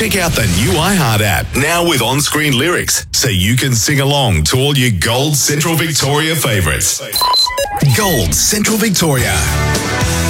Check out the new iHeart app, now with on-screen lyrics, so you can sing along to all your Gold Central Victoria favourites. Gold Central Victoria.